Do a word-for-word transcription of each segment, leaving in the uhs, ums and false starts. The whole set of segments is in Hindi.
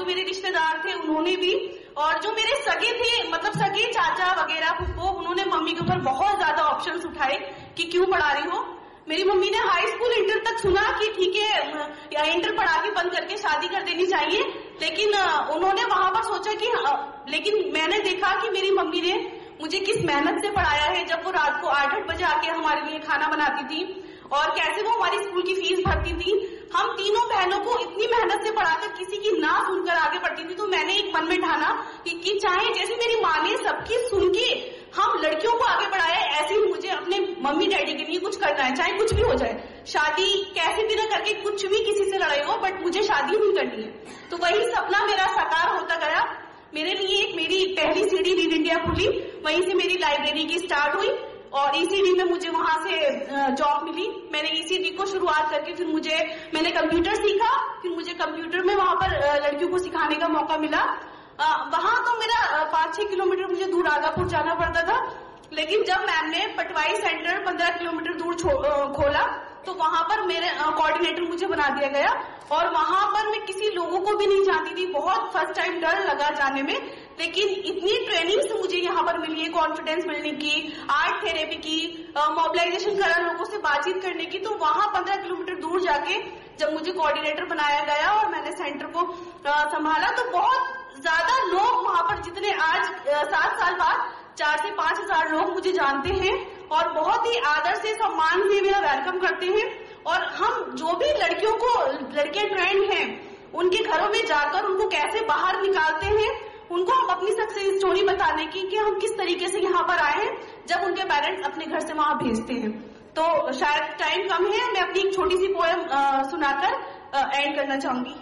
जो मेरे रिश्तेदार थे उन्होंने भी, और जो मेरे सगे थे मतलब सगे चाचा वगैरह फुफ्फो, उन्होंने मम्मी के ऊपर बहुत ज्यादा ऑप्शंस उठाए कि क्यों पढ़ा रही हो। मेरी मम्मी ने हाई स्कूल इंटर तक सुना कि ठीक है या इंटर पढ़ा के बंद करके शादी कर देनी चाहिए, लेकिन उन्होंने वहां पर सोचा कि, लेकिन मैंने देखा कि मेरी मम्मी ने मुझे किस मेहनत से पढ़ाया है। जब वो रात को आठ आठ बजे आके हमारे लिए खाना बनाती थी और कैसे वो हमारी स्कूल की फीस भरती थी। हम तीनों बहनों को इतनी मेहनत से पढ़ाकर किसी की ना सुनकर आगे बढ़ती थी। तो मैंने एक मन में ठाना कि, कि चाहे जैसे मेरी माँ ने सबकी सुन के हम लड़कियों को आगे बढ़ाया, ऐसे ही मुझे अपने मम्मी डैडी के लिए कुछ करना है, चाहे कुछ भी हो जाए। शादी कैसे भी ना करके कुछ भी किसी से लड़ाई हो, बट मुझे शादी नहीं करनी है। तो वही सपना मेरा साकार होता गया। मेरे लिए एक मेरी पहली सीडी रीड इंडिया खुली, वहीं से मेरी लाइब्रेरी की स्टार्ट हुई और ईसीडी में मुझे वहां से जॉब मिली। मैंने ईसीडी को शुरुआत करके फिर मुझे मैंने कंप्यूटर सीखा, फिर मुझे कंप्यूटर में वहां पर लड़कियों को सिखाने का मौका मिला। वहां तो मेरा पांच छह किलोमीटर मुझे दूर आगापुर जाना पड़ता था, लेकिन जब मैम ने पटवाई सेंटर पंद्रह किलोमीटर दूर खोला तो वहां पर मेरे कोऑर्डिनेटर मुझे बना दिया गया और वहां पर मैं किसी लोगों को भी नहीं जानती थी। बहुत फर्स्ट टाइम डर लगा जाने में, लेकिन इतनी ट्रेनिंग मुझे यहाँ पर मिली है, कॉन्फिडेंस बिल्डिंग की, आर्ट थेरेपी की, मोबिलाइजेशन करा, लोगों से बातचीत करने की। तो वहां पंद्रह किलोमीटर दूर जाके जब मुझे कोऑर्डिनेटर बनाया गया और मैंने सेंटर को संभाला तो बहुत ज्यादा लोग वहां पर, जितने आज सात साल बाद चार से पांच हजार लोग मुझे जानते हैं और बहुत ही आदर से सम्मान से मेरा वेलकम करते हैं। और हम जो भी लड़कियों को, लड़कियां ट्रेंड हैं, उनके घरों में जाकर उनको कैसे बाहर निकालते हैं, उनको हम अपनी सक्सेस स्टोरी बताने की कि हम किस तरीके से यहाँ पर आए हैं, जब उनके पेरेंट्स अपने घर से वहां भेजते हैं। तो शायद टाइम कम है, मैं अपनी एक छोटी सी पोएम सुनाकर एंड करना चाहूंगी।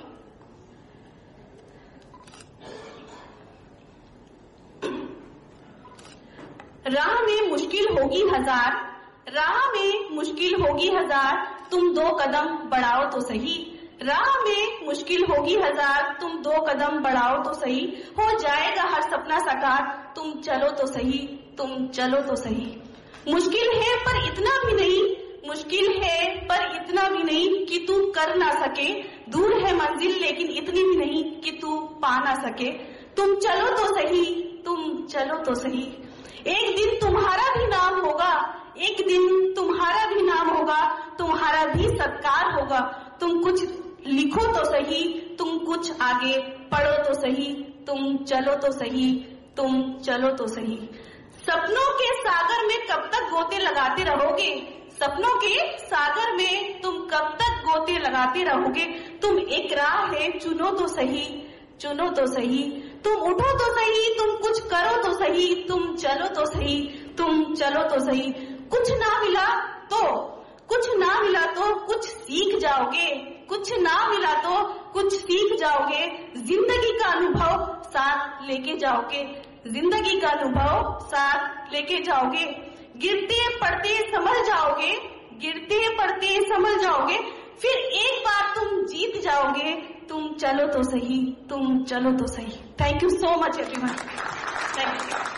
राह में मुश्किल होगी हजार, राह में मुश्किल होगी हजार, तुम दो कदम बढ़ाओ तो सही। राह में मुश्किल होगी हजार, तुम दो कदम बढ़ाओ तो सही। हो जाएगा हर सपना साकार, तुम चलो तो सही, तुम चलो तो सही। मुश्किल है पर इतना भी नहीं, मुश्किल है पर इतना भी नहीं कि तू कर ना सके। दूर है मंजिल लेकिन इतनी भी नहीं कि तू पा ना सके। तुम चलो तो सही, तुम चलो तो सही। एक दिन तुम्हारा भी नाम होगा, एक दिन तुम्हारा भी नाम होगा, तुम्हारा भी सत्कार होगा। तुम कुछ लिखो तो सही, तुम कुछ आगे पढ़ो तो सही, तुम चलो तो सही, तुम चलो तो सही। सपनों के सागर में कब तक गोते लगाते रहोगे, सपनों के सागर में तुम कब तक गोते लगाते रहोगे। तुम एक राह है, चुनो तो सही, चुनो तो सही। तुम उठो तो सही, तुम कुछ करो तो सही, तुम चलो तो सही, तुम चलो तो सही। कुछ ना मिला तो कुछ ना मिला तो कुछ सीख जाओगे, कुछ ना मिला तो कुछ सीख जाओगे। जिंदगी का अनुभव साथ लेके जाओगे, जिंदगी का अनुभव साथ लेके जाओगे। गिरते पड़ते संभल जाओगे, गिरते पड़ते संभल जाओगे। फिर एक बार तुम जीत जाओगे, तुम चलो तो सही, तुम चलो तो सही। Thank you so much everyone. Thank you.